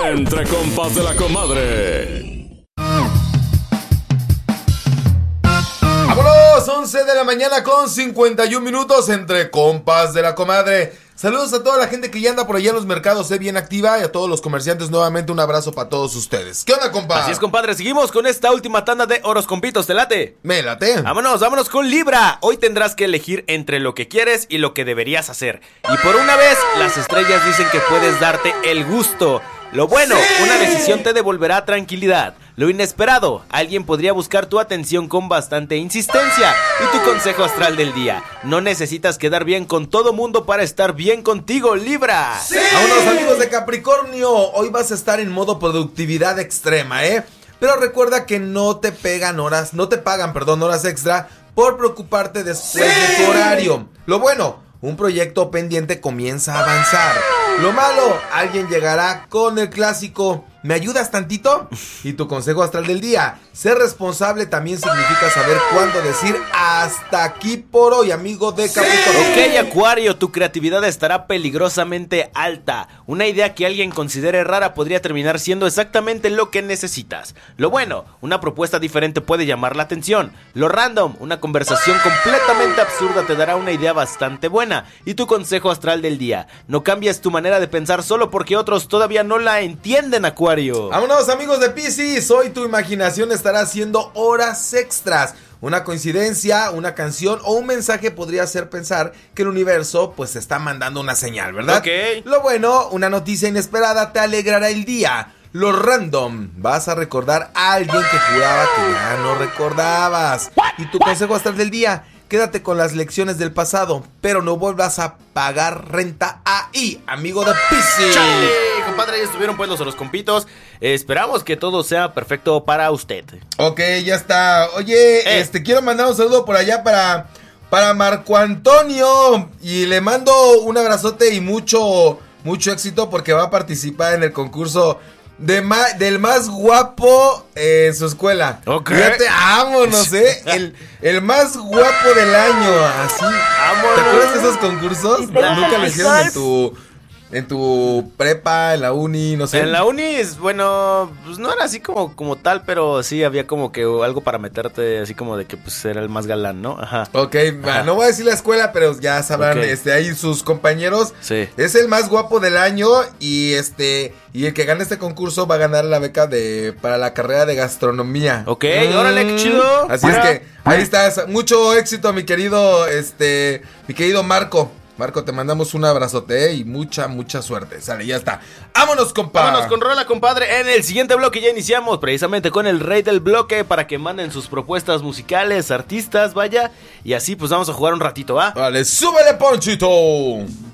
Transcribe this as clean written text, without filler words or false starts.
Entre compas de la comadre. ¡Vámonos! 11 de la mañana con 51 minutos entre compas de la comadre. Saludos a toda la gente que ya anda por allá en los mercados, bien activa, y a todos los comerciantes nuevamente un abrazo para todos ustedes. ¿Qué onda, compa? Así es, compadre, seguimos con esta última tanda de horoscopitos, ¿te late? Me late. Vámonos con Libra. Hoy tendrás que elegir entre lo que quieres y lo que deberías hacer. Y por una vez, las estrellas dicen que puedes darte el gusto. Lo bueno, una decisión te devolverá tranquilidad. Lo inesperado, alguien podría buscar tu atención con bastante insistencia. Y tu consejo astral del día, no necesitas quedar bien con todo mundo para estar bien contigo, Libra. ¡Sí! Vámonos, amigos de Capricornio. Hoy vas a estar en modo productividad extrema, Pero recuerda que no te pagan horas extra por preocuparte después de tu horario. Lo bueno, un proyecto pendiente comienza a avanzar. Lo malo, alguien llegará con el clásico ¿me ayudas tantito? Y tu consejo astral del día, ser responsable también significa saber cuándo decir hasta aquí por hoy, amigo de Capricornio. Ok, Acuario, tu creatividad estará peligrosamente alta. Una idea que alguien considere rara podría terminar siendo exactamente lo que necesitas. Lo bueno, una propuesta diferente puede llamar la atención. Lo random, una conversación completamente absurda te dará una idea bastante buena. Y tu consejo astral del día, no cambies tu manera de pensar solo porque otros todavía no la entienden, Acuario. Vámonos, amigos de Piscis. Hoy tu imaginación estará haciendo horas extras. Una coincidencia, una canción o un mensaje podría hacer pensar que el universo pues está mandando una señal, ¿verdad? Ok. Lo bueno, una noticia inesperada te alegrará el día. Lo random, vas a recordar a alguien que juraba que ya no recordabas. Y tu consejo astral del día, quédate con las lecciones del pasado, pero no vuelvas a pagar renta ahí, amigo de Piscis. ¡Chale! Compadre, ya estuvieron pues los horoscopitos. Esperamos que todo sea perfecto para usted. Ok, ya está. Oye, quiero mandar un saludo por allá para Marco Antonio. Y le mando un abrazote y mucho éxito porque va a participar en el concurso del más guapo en su escuela. Ok. Fíjate, vámonos, el más guapo del año. Así. Vámonos. ¿Te acuerdas de esos concursos? Nunca lo hicieron en tu prepa, en la uni, no sé. En la uni, bueno, pues no era así como tal, pero sí había como que algo para meterte, así como de que pues era el más galán, ¿no? Ajá. Ok, Ajá. No voy a decir la escuela, pero ya sabrán, Ok. Ahí sus compañeros. Sí. Es el más guapo del año y y el que gane este concurso va a ganar la beca para la carrera de gastronomía. Ok, órale, qué chido. Así es que ahí estás, mucho éxito, mi querido Marco. Marco, te mandamos un abrazote y mucha suerte. Sale, ya está. ¡Vámonos, compa! Vámonos con rola, compadre. En el siguiente bloque ya iniciamos precisamente con el rey del bloque para que manden sus propuestas musicales, artistas, vaya. Y así pues vamos a jugar un ratito, ¿va? Vale, súbele, Ponchito.